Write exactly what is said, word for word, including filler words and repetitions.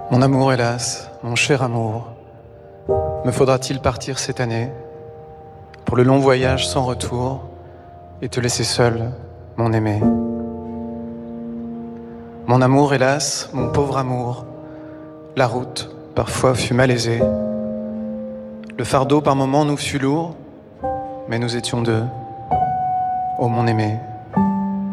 Mon amour, hélas, mon cher amour, me faudra-t-il partir cette année pour le long voyage sans retour et te laisser seul, mon aimé? Mon amour, hélas, mon pauvre amour, la route parfois fut malaisée. Le fardeau par moments nous fut lourd, mais nous étions deux. Oh mon aimé,